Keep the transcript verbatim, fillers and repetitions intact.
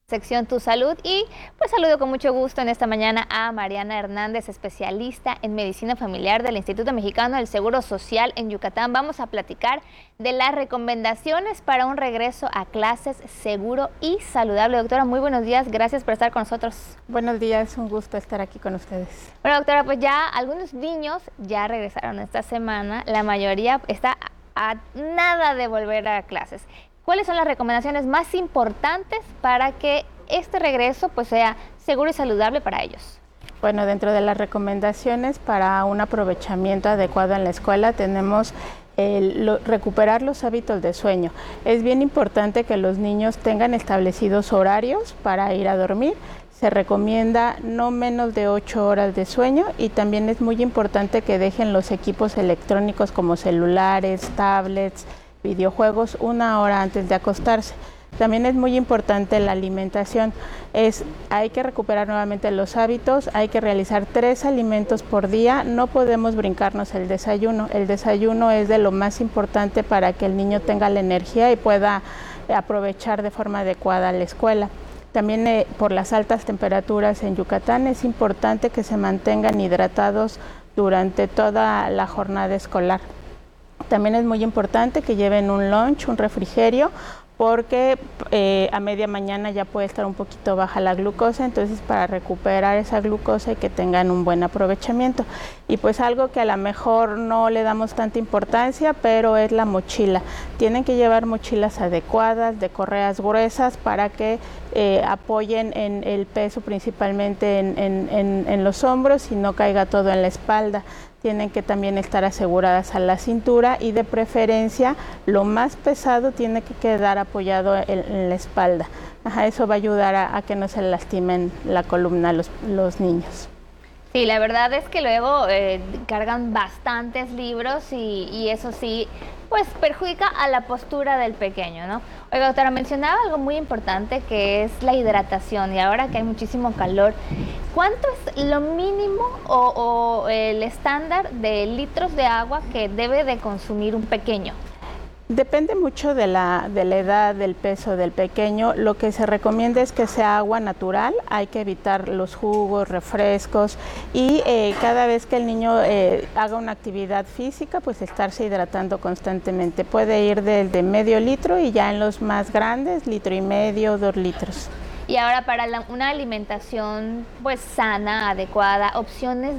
Sección Tu Salud y pues saludo con mucho gusto en esta mañana a Mariana Hernández, especialista en medicina familiar del Instituto Mexicano del Seguro Social en Yucatán. Vamos a platicar de las recomendaciones para un regreso a clases seguro y saludable. Doctora, muy buenos días, gracias por estar con nosotros. Buenos días, un gusto estar aquí con ustedes. Bueno, doctora, pues ya algunos niños ya regresaron esta semana, la mayoría está a nada de volver a clases. ¿Cuáles son las recomendaciones más importantes para que este regreso pues sea seguro y saludable para ellos? Bueno, dentro de las recomendaciones para un aprovechamiento adecuado en la escuela tenemos el, lo, recuperar los hábitos de sueño. Es bien importante que los niños tengan establecidos horarios para ir a dormir. Se recomienda no menos de ocho horas de sueño y también es muy importante que dejen los equipos electrónicos como celulares, tablets, videojuegos una hora antes de acostarse. También es muy importante la alimentación. Es, hay que recuperar nuevamente los hábitos, hay que realizar tres alimentos por día, no podemos brincarnos el desayuno. El desayuno es de lo más importante para que el niño tenga la energía y pueda aprovechar de forma adecuada la escuela. También eh, por las altas temperaturas en Yucatán es importante que se mantengan hidratados durante toda la jornada escolar. También es muy importante que lleven un lunch, un refrigerio, porque eh, a media mañana ya puede estar un poquito baja la glucosa, entonces para recuperar esa glucosa y que tengan un buen aprovechamiento. Y pues algo que a lo mejor no le damos tanta importancia, pero es la mochila. Tienen que llevar mochilas adecuadas, de correas gruesas, para que eh, apoyen en el peso principalmente en, en, en, en los hombros y no caiga todo en la espalda. Tienen que también estar aseguradas a la cintura y de preferencia lo más pesado tiene que quedar apoyado en, en la espalda. Ajá, eso va a ayudar a, a que no se lastimen la columna los, los niños. Sí, la verdad es que luego eh, cargan bastantes libros y, y eso sí, pues perjudica a la postura del pequeño, ¿no? Oiga, doctora, mencionaba algo muy importante que es la hidratación y ahora que hay muchísimo calor, ¿cuánto es lo mínimo o, o el estándar de litros de agua que debe de consumir un pequeño? Depende mucho de la, de la edad, del peso del pequeño. Lo que se recomienda es que sea agua natural, hay que evitar los jugos, refrescos y eh, cada vez que el niño eh, haga una actividad física, pues estarse hidratando constantemente. Puede ir desde medio litro y ya en los más grandes, litro y medio, dos litros. Y ahora para la, una alimentación pues sana, adecuada, opciones